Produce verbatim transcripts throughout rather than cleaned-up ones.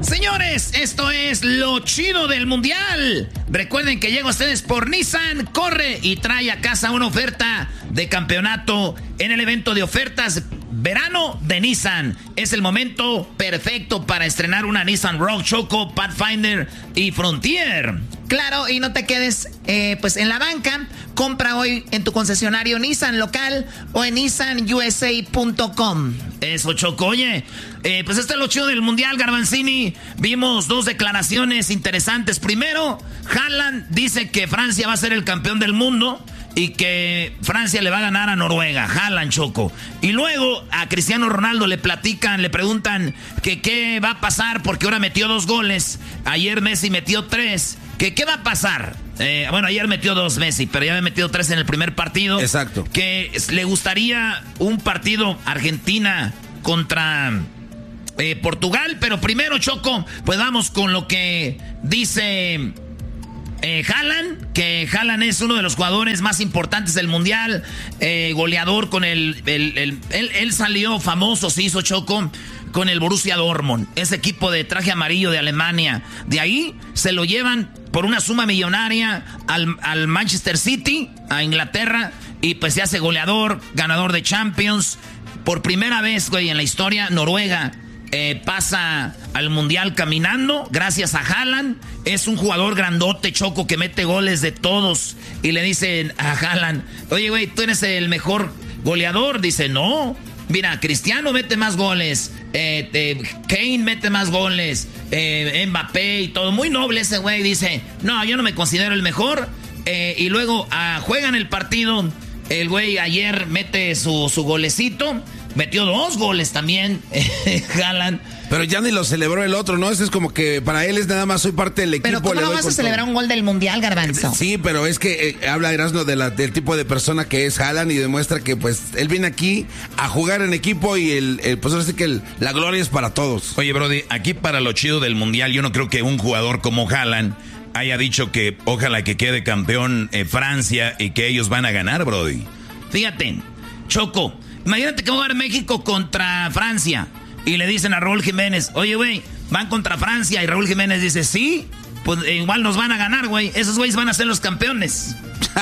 Señores, esto es lo chido del mundial. Recuerden que llega a ustedes por Nissan. Corre y trae a casa una oferta de campeonato en el evento de ofertas verano de Nissan. Es el momento perfecto para estrenar una Nissan Rogue, Choco, Pathfinder y Frontier. Claro, y no te quedes eh, pues en la banca. Compra hoy en tu concesionario Nissan local o en nissan u s a punto com. Eso, Choco. Oye, eh, pues este es lo chido del mundial, Garbanzini. Vimos dos declaraciones interesantes. Primero, Haaland dice que Francia va a ser el campeón del mundo y que Francia le va a ganar a Noruega. Haaland, Choco. Y luego a Cristiano Ronaldo le platican, le preguntan que qué va a pasar porque ahora metió dos goles. Ayer Messi metió tres. Que qué va a pasar. Eh, bueno, ayer metió dos Messi, pero ya había metido tres en el primer partido. Exacto. Que le gustaría un partido Argentina contra eh, Portugal. Pero primero, Choco, pues vamos con lo que dice eh, Haaland. Que Haaland es uno de los jugadores más importantes del mundial. Eh, goleador con el... el, el él, él salió famoso, se hizo, Choco, con el Borussia Dortmund, ese equipo de traje amarillo de Alemania. De ahí se lo llevan por una suma millonaria al, al Manchester City, a Inglaterra, y pues se hace goleador, ganador de Champions. Por primera vez, güey, en la historia, Noruega eh, pasa al Mundial caminando, gracias a Haaland. Es un jugador grandote, Choco, que mete goles de todos. Y le dicen a Haaland, oye, güey, tú eres el mejor goleador. Dice, no. Mira, Cristiano mete más goles, eh, eh, Kane mete más goles, eh, Mbappé y todo. Muy noble ese güey, dice, no, yo no me considero el mejor. Eh, y luego ah, juegan el partido, el güey ayer mete su, su golecito, metió dos goles también, Haaland. Pero ya ni lo celebró el otro, ¿no? Ese es como que para él es nada más soy parte del equipo. Pero ¿cómo no vas a celebrar todo un gol del mundial, Garbanzo? Sí, pero es que eh, habla Erasmo de la, del tipo de persona que es Haaland y demuestra que pues él viene aquí a jugar en equipo y el, el pues ahora sí que el, la gloria es para todos. Oye, Brody, aquí para lo chido del mundial, yo no creo que un jugador como Haaland haya dicho que ojalá que quede campeón eh, Francia y que ellos van a ganar, Brody. Fíjate, Choco, imagínate que va a jugar México contra Francia. Y le dicen a Raúl Jiménez, oye, güey, van contra Francia. Y Raúl Jiménez dice, sí, pues igual nos van a ganar, güey. Esos güeyes van a ser los campeones.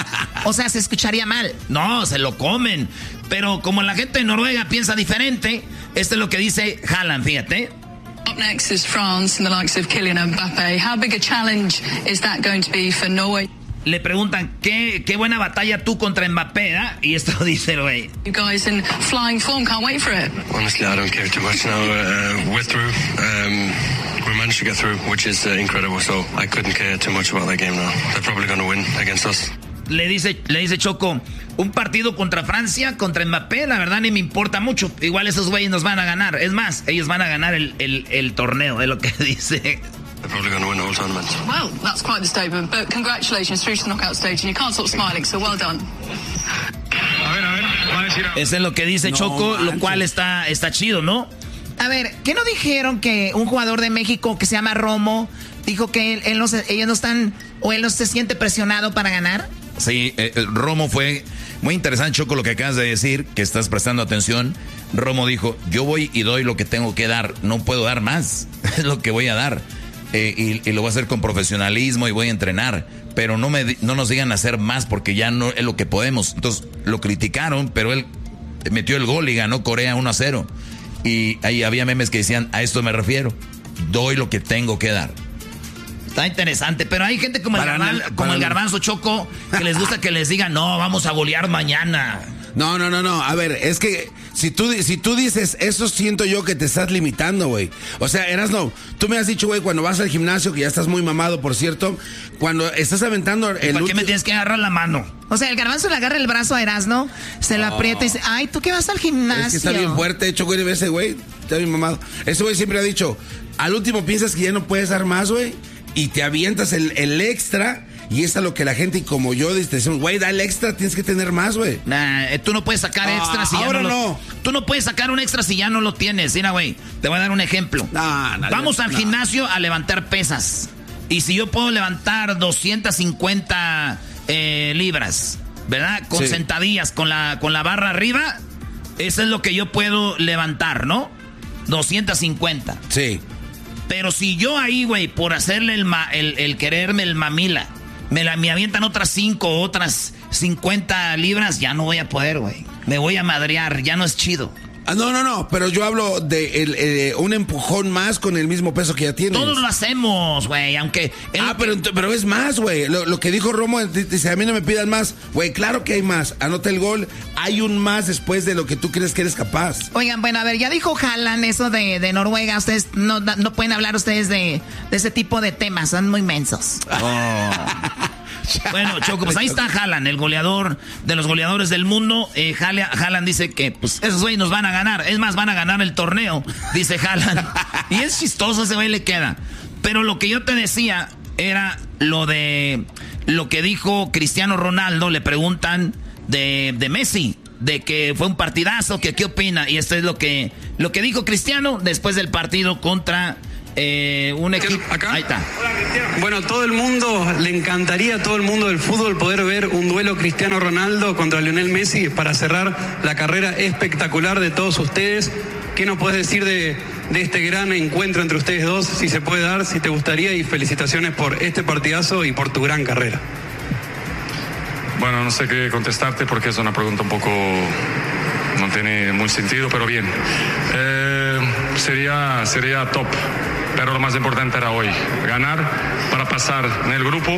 O sea, se escucharía mal. No, se lo comen. Pero como la gente de Noruega piensa diferente, esto es lo que dice Haaland, fíjate. Up next is France and the likes of Kylian Mbappé. How big a challenge is that going to be for Norway? Le preguntan, ¿qué, qué buena batalla tú contra Mbappé, ¿eh? Y esto dice, güey. You guys in flying form, can't wait for it. Honestly, I don't care too much now. Uh, we're through. Um, we managed to get through, which is uh, incredible. So I couldn't care too much about that game now. They're probably going to win against us. Le dice, le dice Choco, un partido contra Francia, contra Mbappé, la verdad ni me importa mucho. Igual esos güeyes nos van a ganar. Es más, ellos van a ganar el, el, el torneo, es lo que dice. They're probably going to win the whole tournament. Well, that's quite the statement, but congratulations through to the knockout stage, and you can't stop smiling, so well done. A ver, a ver, va a decir... Eso es lo que dice no, Choco, manches. Lo cual está, está chido, ¿no? A ver, ¿qué no dijeron que un jugador de México que se llama Romo dijo que él, él no se, ellos no están, o él no se siente presionado para ganar? Sí, eh, Romo fue muy interesante, Choco, lo que acabas de decir, que estás prestando atención. Romo dijo, yo voy y doy lo que tengo que dar, no puedo dar más, es lo que voy a dar. Eh, y, y lo voy a hacer con profesionalismo y voy a entrenar, pero no, me, no nos digan hacer más porque ya no es lo que podemos. Entonces lo criticaron, pero él metió el gol y ganó Corea uno a cero. Y ahí había memes que decían, a esto me refiero, doy lo que tengo que dar. Está interesante, pero hay gente como el, garban, el, como el garbanzo Choco que les gusta que les digan, no, vamos a golear mañana. No, no, no, no. A ver, es que si tú, si tú dices eso, siento yo que te estás limitando, güey. O sea, Erasno, tú me has dicho, güey, cuando vas al gimnasio, que ya estás muy mamado, por cierto, cuando estás aventando el... ¿Por qué me tienes que agarrar la mano? O sea, el garbanzo le agarra el brazo a Erasno, se lo aprieta y dice, ay, ¿tú qué vas al gimnasio? Es que está bien fuerte, hecho, güey, ese güey, está bien mamado. Ese güey siempre ha dicho, al último piensas que ya no puedes dar más, güey, y te avientas el, el extra... Y es a lo que la gente, y como yo, te decimos, güey, da el extra, tienes que tener más, güey. Nah, tú no puedes sacar ah, extra si ya ahora no, no lo, Tú no puedes sacar un extra si ya no lo tienes. Mira, güey, te voy a dar un ejemplo. Nah, nah, Vamos nah, al nah. gimnasio a levantar pesas. Y si yo puedo levantar doscientas cincuenta eh, libras, ¿verdad? Con sí. sentadillas, con la, con la barra arriba, eso es lo que yo puedo levantar, ¿no? doscientas cincuenta. Sí. Pero si yo ahí, güey, por hacerle el, ma, el, el quererme el mamila, me, la, me avientan otras cinco, otras cincuenta libras, ya no voy a poder, güey. Me voy a madrear, ya no es chido. Ah, no, no, no, pero yo hablo de el, eh, un empujón más con el mismo peso que ya tienes. Todos lo hacemos, güey, aunque... Ah, pero, pero es más, güey. Lo, lo que dijo Romo, dice, a mí no me pidan más. Güey, claro que hay más. Anota el gol. Hay un más después de lo que tú crees que eres capaz. Oigan, bueno, a ver, ya dijo Haaland eso de, de Noruega. Ustedes no, no pueden hablar ustedes de, de ese tipo de temas. Son muy mensos. Oh. Bueno, Choco, pues ahí está Haaland, el goleador de los goleadores del mundo. Eh, Haaland dice que pues esos güeyes nos van a ganar. Es más, van a ganar el torneo, dice Haaland. Y es chistoso, ese güey le queda. Pero lo que yo te decía era lo de lo que dijo Cristiano Ronaldo. Le preguntan de, de Messi, de que fue un partidazo, que qué opina. Y esto es lo que, lo que dijo Cristiano después del partido contra... Eh, un equipo. ¿Acá? Ahí está. Bueno, a todo el mundo le encantaría, a todo el mundo del fútbol, poder ver un duelo Cristiano Ronaldo contra Lionel Messi para cerrar la carrera espectacular de todos ustedes. ¿Qué nos puedes decir de, de este gran encuentro entre ustedes dos? Si se puede dar, si te gustaría, y felicitaciones por este partidazo y por tu gran carrera. Bueno, no sé qué contestarte porque es una pregunta un poco... no tiene muy sentido, pero bien. Eh, sería, sería top, pero lo más importante era hoy, ganar para pasar en el grupo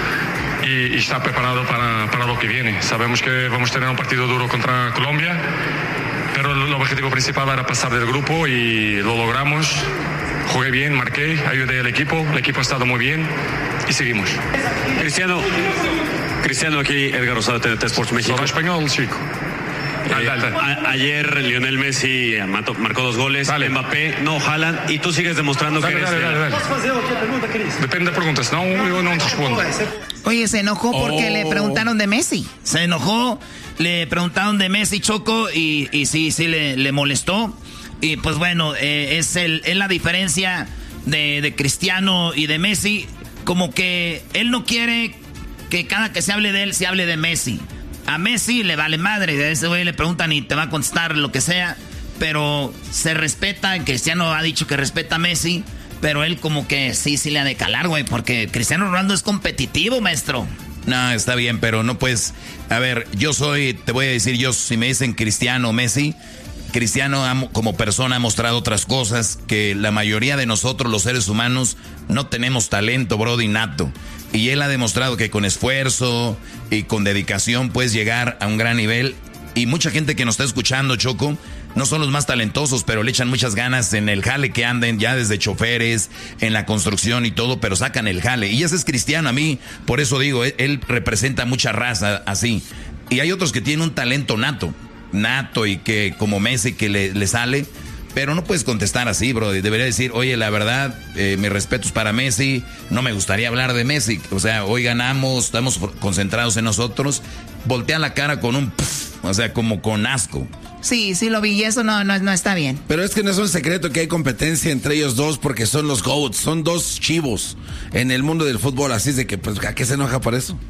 y, y estar preparado para, para lo que viene. Sabemos que vamos a tener un partido duro contra Colombia, pero el objetivo principal era pasar del grupo y lo logramos. Jugué bien, marqué, ayudé al equipo, el equipo ha estado muy bien y seguimos. Cristiano, Cristiano aquí, Edgar Rosado, T N T Sports México. ¿Solo español, chico? Eh, a, ayer Lionel Messi mató, marcó dos goles, dale. Mbappé, no, Haaland, y tú sigues demostrando dale, que eres... Dale, dale, dale. Depende de preguntas, no, yo no respondo. Oye, se enojó porque oh. le preguntaron de Messi. Se enojó, le preguntaron de Messi, Choco, y, y sí, sí le, le molestó. Y pues bueno, eh, es, el, es la diferencia de, de Cristiano y de Messi. Como que él no quiere que cada que se hable de él, se hable de Messi. A Messi le vale madre, a ese güey le preguntan y te va a contestar lo que sea, pero se respeta. Cristiano ha dicho que respeta a Messi, pero él como que sí, sí le ha de calar, güey, porque Cristiano Ronaldo es competitivo, maestro. No, está bien, pero no puedes... A ver, yo soy, te voy a decir, yo si me dicen Cristiano o Messi, Cristiano ha, como persona ha mostrado otras cosas que la mayoría de nosotros, los seres humanos, no tenemos talento, brody, nato. Y él ha demostrado que con esfuerzo y con dedicación puedes llegar a un gran nivel. Y mucha gente que nos está escuchando, Choco, no son los más talentosos, pero le echan muchas ganas en el jale que anden, ya desde choferes, en la construcción y todo, pero sacan el jale. Y ese es Cristiano, a mí, por eso digo, él, él representa mucha raza así. Y hay otros que tienen un talento nato, nato y que como Messi que le, le sale... Pero no puedes contestar así, bro. Debería decir, oye, la verdad, eh, mis respetos para Messi. No me gustaría hablar de Messi. O sea, hoy ganamos, estamos concentrados en nosotros. Voltea la cara con un... Pff, o sea, como con asco. Sí, sí lo vi y eso no, no, no está bien. Pero es que no es un secreto que hay competencia entre ellos dos porque son los GOATs. Son dos chivos en el mundo del fútbol. Así es de que, pues, ¿a qué se enoja por eso?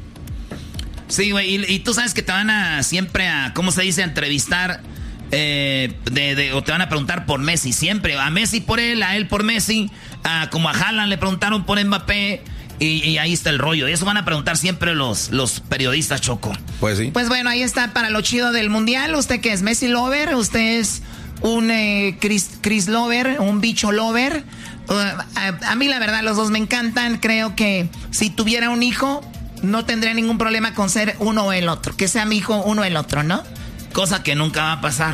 Sí, güey. Y, y tú sabes que te van a siempre a, ¿cómo se dice? A entrevistar... Eh, de, de, o te van a preguntar por Messi siempre, a Messi por él, a él por Messi, a, como a Haaland le preguntaron por Mbappé y, y ahí está el rollo. Y eso van a preguntar siempre los, los periodistas, Choco. Pues sí. Pues bueno, ahí está para lo chido del mundial. ¿Usted qué es? ¿Messi lover? ¿Usted es un eh, Chris, Chris lover? ¿Un bicho lover? Uh, a, a mí la verdad los dos me encantan. Creo que si tuviera un hijo no tendría ningún problema con ser uno o el otro. Que sea mi hijo uno o el otro, ¿no? Cosa que nunca va a pasar.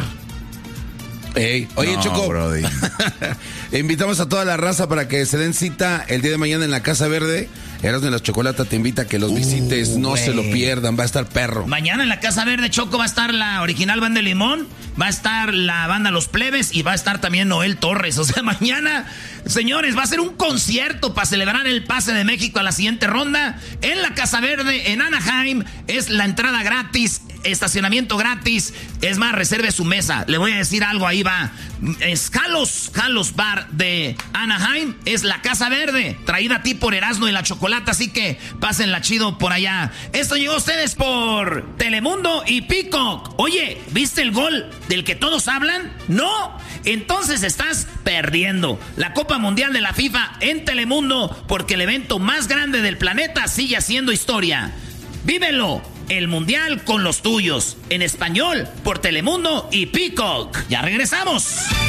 Hey, oye, no, Choco, invitamos a toda la raza para que se den cita el día de mañana en la Casa Verde. Erasmo de la Chocolata te invita a que los visites, uh, no wey. se lo pierdan, va a estar perro. Mañana en la Casa Verde, Choco, va a estar la original Banda de Limón, va a estar la banda Los Plebes y va a estar también Noel Torres. O sea, mañana, señores, va a ser un concierto para celebrar el pase de México a la siguiente ronda en la Casa Verde, en Anaheim. Es la entrada gratis. estacionamiento gratis. Es más, reserve su mesa. Le voy a decir algo, ahí va. Es Halos, Halos Bar de Anaheim. Es la Casa Verde, traída a ti por Erasmo y la Chocolata. Así que pásenla chido por allá. Esto llegó a ustedes por Telemundo y Peacock. Oye, ¿viste el gol del que todos hablan? ¿No? Entonces estás perdiendo la Copa Mundial de la FIFA en Telemundo, porque el evento más grande del planeta sigue haciendo historia. Vívelo, el Mundial con los tuyos, en español, por Telemundo y Peacock. Ya regresamos.